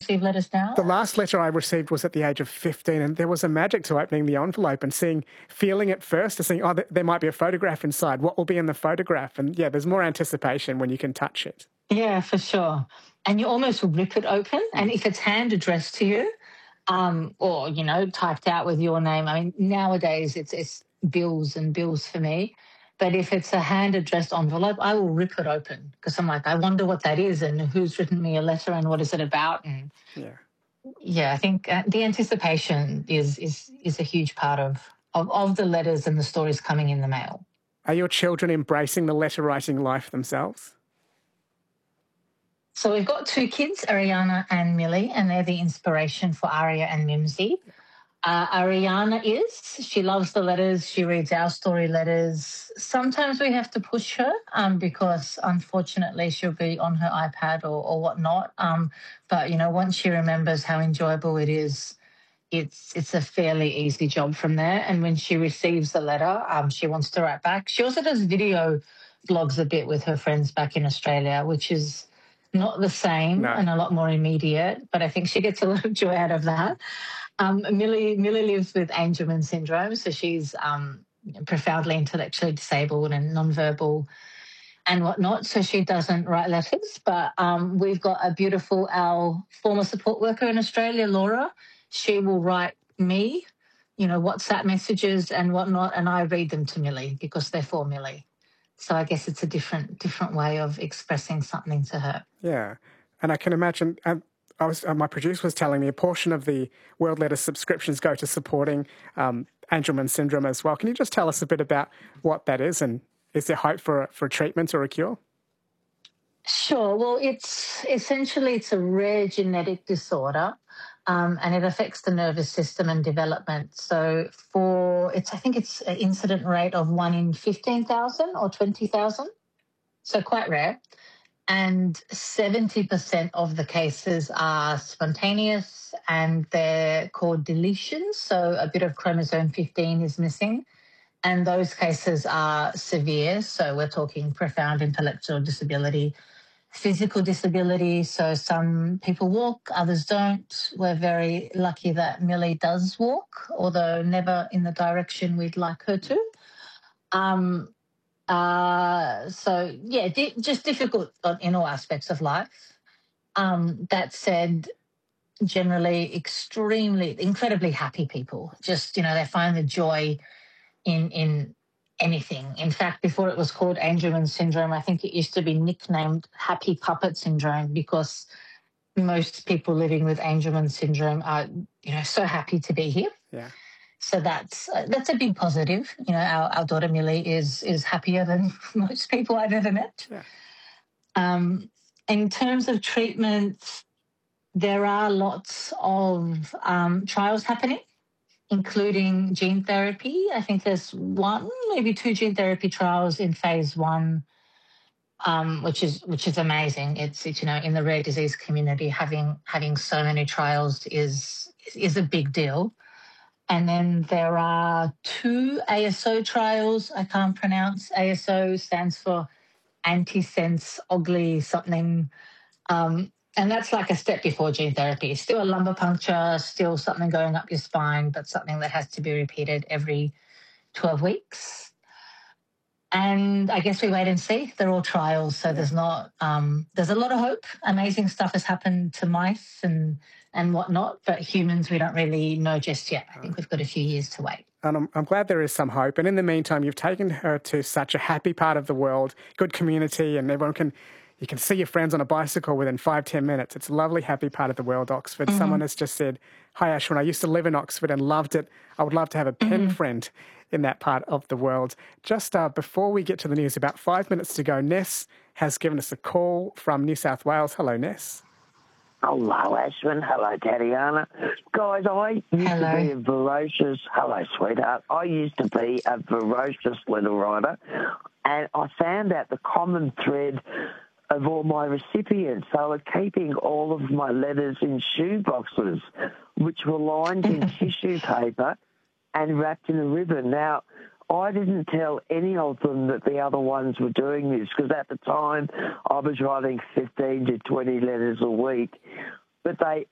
receive letters now? The last letter I received was at the age of 15, and there was a magic to opening the envelope and feeling it first, and seeing, oh, there might be a photograph inside. What will be in the photograph? And yeah, there's more anticipation when you can touch it. Yeah, for sure. And you almost rip it open, and if it's hand addressed to you, or, you know, typed out with your name. I mean, nowadays it's bills and bills for me. But if it's a hand-addressed envelope, I will rip it open because I'm like, I wonder what that is and who's written me a letter and what is it about. And yeah, I think the anticipation is a huge part of the letters and the stories coming in the mail. Are your children embracing the letter-writing life themselves? So we've got 2 kids, Ariana and Millie, and they're the inspiration for Aria and Mimsy. Ariana she loves the letters. She reads our story letters. Sometimes we have to push her because unfortunately she'll be on her iPad or whatnot. But, you know, once she remembers how enjoyable it is, it's a fairly easy job from there. And when she receives the letter, she wants to write back. She also does video blogs a bit with her friends back in Australia, which is not the same and a lot more immediate, but I think she gets a lot of joy out of that. Millie lives with Angelman syndrome, so she's profoundly intellectually disabled and nonverbal and whatnot, so she doesn't write letters. But we've got our former support worker in Australia, Laura. She will write me, you know, WhatsApp messages and whatnot, and I read them to Millie because they're for Millie. So I guess it's a different way of expressing something to her. Yeah, and I can imagine. My producer was telling me a portion of the World Letters subscriptions go to supporting Angelman syndrome as well. Can you just tell us a bit about what that is, and is there hope for a treatment or a cure? Sure. Well, it's a rare genetic disorder, and it affects the nervous system and development. So I think it's an incident rate of 1 in 15,000 or 20,000. So quite rare. And 70% of the cases are spontaneous and they're called deletions. So a bit of chromosome 15 is missing. And those cases are severe. So we're talking profound intellectual disability, physical disability. So some people walk, others don't. We're very lucky that Millie does walk, although never in the direction we'd like her to. Just difficult in all aspects of life. That said, generally incredibly happy people. Just, you know, they find the joy in anything. In fact, before it was called Angelman syndrome, I think it used to be nicknamed Happy Puppet syndrome because most people living with Angelman syndrome are, you know, so happy to be here. Yeah. So that's a big positive. You know, our daughter Millie is happier than most people I've ever met. Yeah. In terms of treatments, there are lots of trials happening, including gene therapy. I think there's 1, maybe 2 gene therapy trials in phase 1, which is amazing. It's you know, in the rare disease community, having so many trials is a big deal. And then there are 2 ASO trials. I can't pronounce. ASO stands for antisense ogly something. And that's like a step before gene therapy. Still a lumbar puncture, still something going up your spine, but something that has to be repeated every 12 weeks. And I guess we wait and see. They're all trials, so there's not. There's a lot of hope. Amazing stuff has happened to mice and whatnot, but humans we don't really know just yet. I think we've got a few years to wait. And I'm glad there is some hope. And in the meantime, you've taken her to such a happy part of the world, good community, and you can see your friends on a bicycle within 5-10 minutes. It's a lovely, happy part of the world, Oxford. Mm-hmm. Someone has just said, hi, Ashwin, I used to live in Oxford and loved it. I would love to have a pen friend in that part of the world. Just before we get to the news, about 5 minutes to go, Ness has given us a call from New South Wales. Hello, Ness. Hello, Ashwin. Hello, Tatiana. Guys, I used to be a ferocious... Hello, sweetheart. I used to be a ferocious letter writer, and I found out the common thread of all my recipients. They were keeping all of my letters in shoe boxes, which were lined in tissue paper and wrapped in a ribbon. Now, I didn't tell any of them that the other ones were doing this because at the time I was writing 15 to 20 letters a week. But they